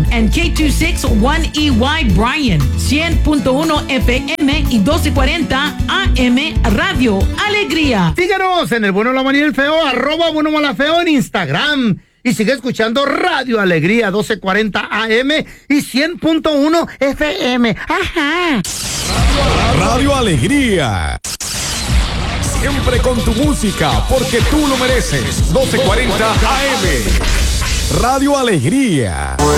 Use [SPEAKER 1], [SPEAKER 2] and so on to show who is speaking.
[SPEAKER 1] and K261EY Bryan, 100.1 FM y 1240 AM Radio Alegría.
[SPEAKER 2] Síganos en el Bueno, la Mala y el Feo, @Bueno Mala Feo en Instagram. Y sigue escuchando Radio Alegría 1240 AM y 100.1 FM. Ajá.
[SPEAKER 3] Radio Alegría. Siempre con tu música, porque tú lo mereces. 1240 AM. Radio Alegría.